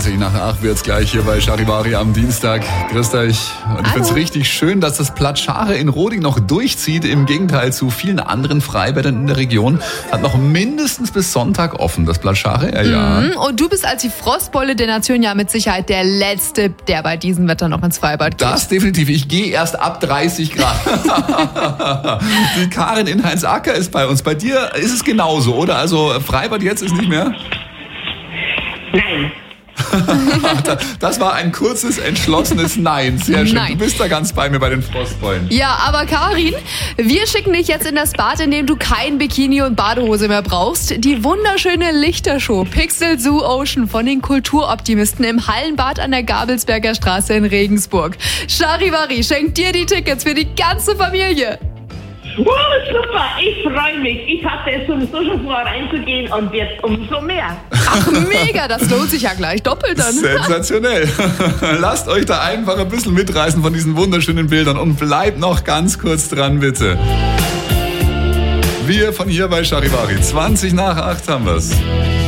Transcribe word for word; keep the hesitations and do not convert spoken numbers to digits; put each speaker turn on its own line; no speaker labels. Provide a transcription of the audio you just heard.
zwanzig nach acht wird's gleich hier bei Charivari am Dienstag. Grüßt euch. Und ich finde es richtig schön, dass das Platschare in Roding noch durchzieht. Im Gegenteil zu vielen anderen Freibädern in der Region. Hat noch mindestens bis Sonntag offen, das Platschare. Ja, ja.
Mhm. Und du bist als die Frostbeule der Nation ja mit Sicherheit der Letzte, der bei diesem Wetter noch ins Freibad geht.
Das definitiv. Ich gehe erst ab dreißig Grad. Die Karin in Heinzacker ist bei uns. Bei dir ist es genauso, oder? Also Freibad jetzt ist nicht mehr?
Nein.
Das war ein kurzes, entschlossenes Nein. Sehr schön.
Nein.
Du bist da ganz bei mir bei den Frostbeulen.
Ja, aber Karin, wir schicken dich jetzt in das Bad, in dem du kein Bikini und Badehose mehr brauchst. Die wunderschöne Lichtershow Pixel Zoo Ocean von den Kulturoptimisten im Hallenbad an der Gabelsberger Straße in Regensburg. Charivari schenkt dir die Tickets für die ganze Familie.
Oh, super, ich freue mich. Ich hatte es sowieso schon vor, reinzugehen und jetzt umso mehr.
Ach, mega, das lohnt sich ja gleich doppelt dann.
Sensationell. Lasst euch da einfach ein bisschen mitreißen von diesen wunderschönen Bildern und bleibt noch ganz kurz dran, bitte. Wir von hier bei Charivari. zwanzig nach acht haben wir's.